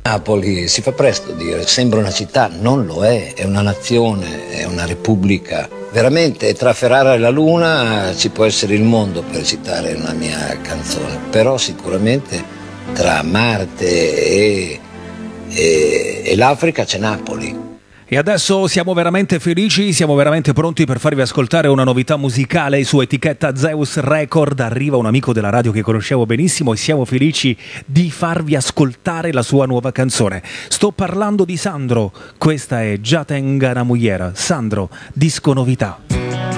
Napoli si fa presto a dire, sembra una città, non lo è una nazione, è una repubblica. Veramente tra Ferrara e la Luna ci può essere il mondo, per citare una mia canzone, però sicuramente tra Marte e l'Africa c'è Napoli. E adesso siamo veramente felici, siamo veramente pronti per farvi ascoltare una novità musicale su etichetta Zeus Record. Arriva un amico della radio che conoscevo benissimo e siamo felici di farvi ascoltare la sua nuova canzone. Sto parlando di Sandro, questa è Già tenga una mugliera. Sandro, disco novità.